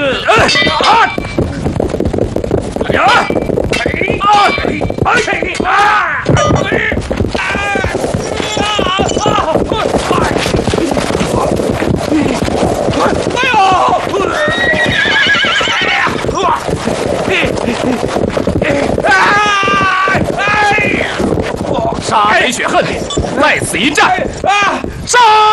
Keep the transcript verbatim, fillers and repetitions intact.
啊！呀！啊！啊！啊！杀贼雪恨，在此一战！杀！